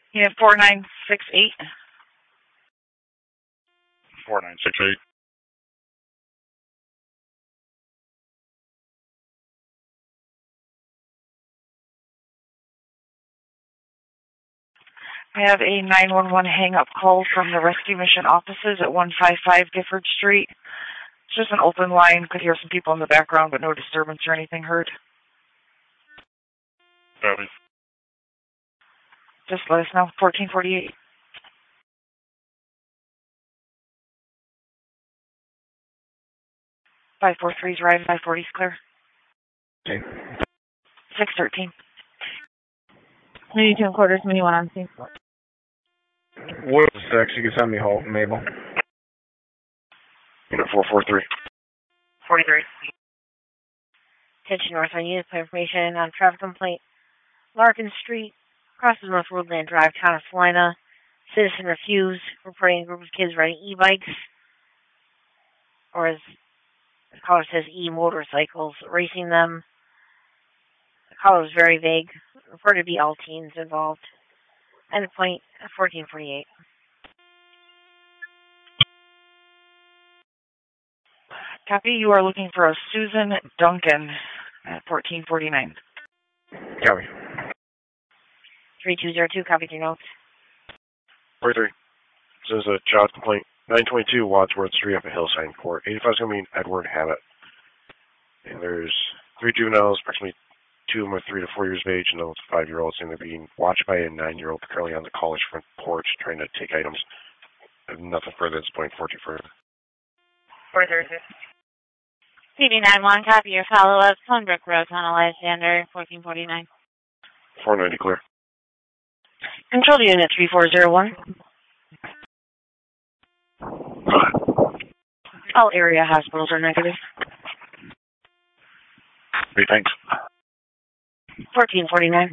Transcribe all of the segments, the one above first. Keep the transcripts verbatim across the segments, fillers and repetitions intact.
Unit four nine six eight. four nine six eight. I have a nine one one hang-up call from the rescue mission offices at one five five Gifford Street. It's just an open line. Could hear some people in the background, but no disturbance or anything heard. Copy. Just let us know. fourteen forty-eight. five four three's arrived. five forty's clear. Okay. six thirteen. ninety-two and quarters, mini one on scene. What's the six? You can send me home, Mabel. Unit four four three. forty-three. Attention North on unit for information on traffic complaint. Larkin Street, crosses North Woodland Drive, town of Salina. Citizen refused, reporting a group of kids riding e-bikes, or as the caller says, e-motorcycles, racing them. The caller was very vague, reported to be all teens involved. Endpoint fourteen forty-eight. Copy. You are looking for a Susan Duncan at fourteen forty-nine. Copy. three two zero two, copy your notes. forty-three. This is a child complaint. nine twenty-two Wadsworth Street up at Hillside Court. eighty-five is going to be Edward Hammett. And there's three juveniles, approximately two of them are three to four years of age, and those five-year-olds, and they're being watched by a nine-year-old currently on the college front porch trying to take items. Nothing further at this point. forty further. forty-three. C B nine one, copy your follow-up. Sunbrook Road, Tunnel Alexander, fourteen forty-nine. four ninety clear. Control to unit three four zero one. All area hospitals are negative. Great, thanks. fourteen forty-nine.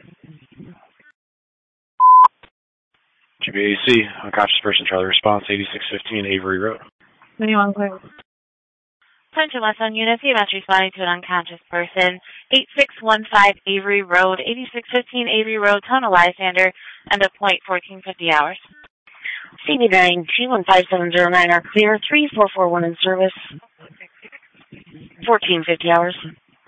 G B A C, unconscious person, Charlie response, eighty-six fifteen Avery Road. mini one clear. Attention West on unit, C M S responding to an unconscious person. eight six one five Avery Road, eighty-six fifteen Avery Road, Tunnel Lysander, end of point fourteen fifty hours. C B nine two one five seven zero nine are clear. three four four one in service. fourteen fifty hours.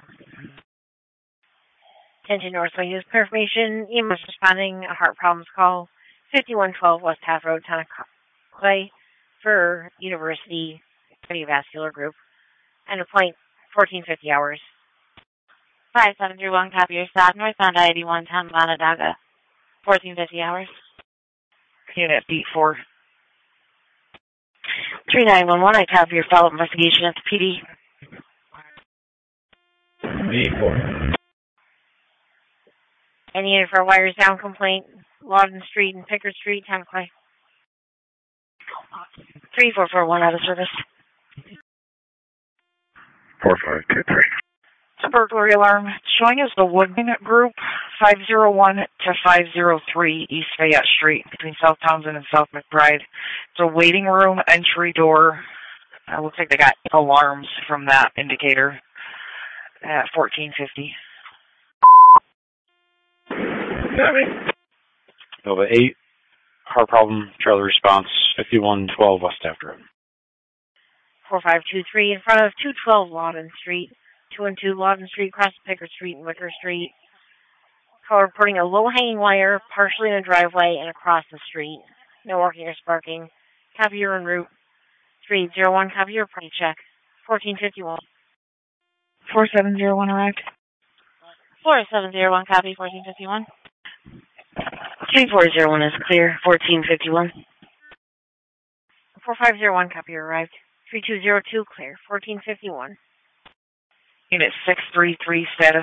Attention North Lake News Confirmation. E M S responding, a heart problems call. fifty-one twelve West Half Road, Town of Clay, for University Cardiovascular Group. End of point fourteen fifty hours. five seven three one, copy your stop. Northbound I eighty-one, Town of Onondaga. fourteen fifty hours. Unit B four. three nine one one, I copy your follow-up investigation at the P D. B four. Any unit for a wires down complaint. Lawton Street and Pickard Street, Town of Clay. three four four one out of service. four five two three. It's a burglary alarm. It's showing us the Woodman Group, five oh one to five oh three East Fayette Street, between South Townsend and South McBride. It's a waiting room, entry door. It looks like they got alarms from that indicator at fourteen fifty. Nova eight, heart problem, Charlie response, fifty-one twelve West Taft Road. four five two three in front of two twelve Lawton Street. two and two Lawton Street, across Pickard Street and Wicker Street. Car reporting a low-hanging wire, partially in a driveway and across the street. No working or sparking. Copy your en route. three zero one, copy your party check. fourteen fifty-one. four seven zero one arrived. four seven zero one, copy, fourteen fifty-one. three four zero one is clear, fourteen fifty-one. four five zero one, copy, arrived. three two zero two, clear, fourteen fifty-one. Unit six three three, status.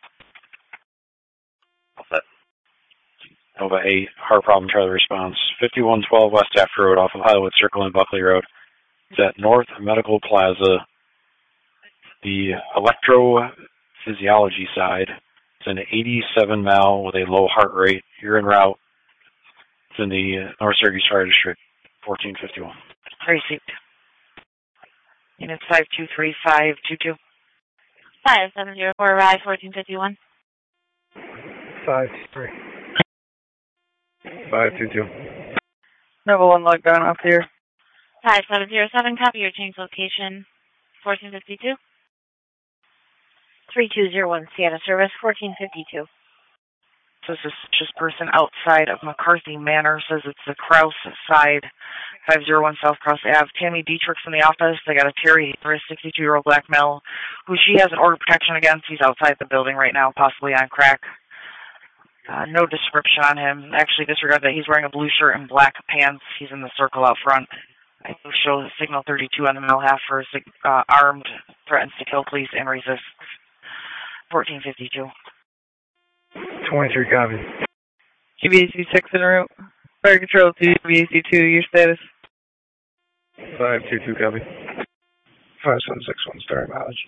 Nova eight, heart problem, Charlie response, fifty-one twelve West Taft Road off of Highwood Circle and Buckley Road. It's at North Medical Plaza, the electrophysiology side. It's an eighty-seven mile with a low heart rate. You're en route. It's in the uh, North Syracuse Fire District, fourteen fifty-one. Received. Unit five two three five two two. five seven zero four, arrive, fourteen fifty-one. five three. five two two. Number one lockdown up here. five seven zero seven, copy your change location. fourteen fifty-two. three two zero one, Sienna Service, fourteen fifty-two. So this suspicious person outside of McCarthy Manor says it's the Krause side, five oh one South Cross Avenue. Tammy Dietrich's in the office. They got a Terry Harris, sixty-two-year-old black male, who she has an order of protection against. He's outside the building right now, possibly on crack. Uh, no description on him. Actually, disregard that he's wearing a blue shirt and black pants. He's in the circle out front. I do show signal thirty-two on the middle half for uh, armed, threatens to kill police, and resists. fourteen fifty-two. twenty-three copy. Q B A C six en route. Fire control to Q B A C two, your status. five two two copy. five seven six one, start mileage.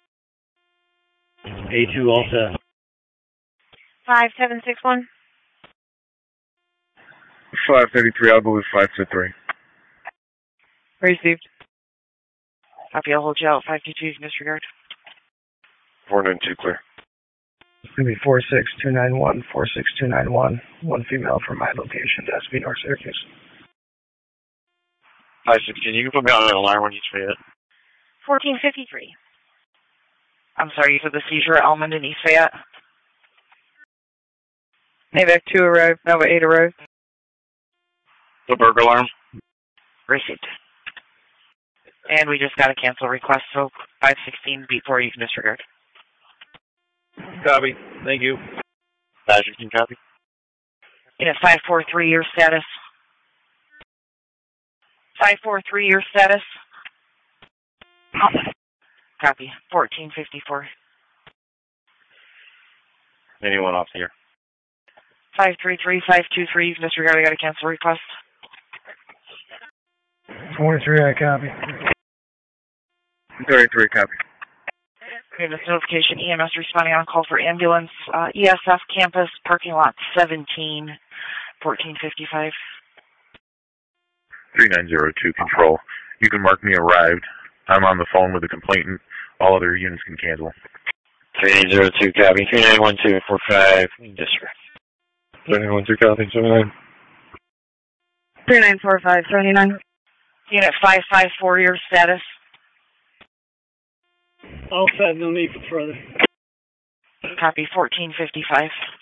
A two all set. five seven six one. five thirty-three, I'll go with five two three. Received. Copy, I'll hold you out. five two two, disregard. four nine two, clear. It's going to be four six two nine one, four six two nine one. One female from my location, S B North Syracuse. five sixteen, you can put me on an alarm when you say it. fourteen fifty-three. I'm sorry, you said the seizure at Almond in East Fayette? Navac two arrived, Nova eight arrived. The burglar alarm? Received. And we just got a cancel request, so five sixteen, beat four, you can disregard. Copy. Thank you. five sixteen, copy. Unit five four three, your status. five four three, your status. Oh. Copy. fourteen fifty-four. Anyone off here? five three three, five two three, you can disregard, I got a cancel request. twenty-three, I copy. thirty-three, copy. We have this notification, E M S responding on call for ambulance, uh, E S F campus, parking lot seventeen, fourteen fifty-five. three nine zero two, control. You can mark me arrived. I'm on the phone with the complainant. All other units can cancel. three nine zero two, copy. three nine one two four five, disregard. three nine one two, copy. seventy-nine. three nine four five, seventy-nine. Unit five five four, your status. All set, no need for further. Copy, fourteen fifty-five.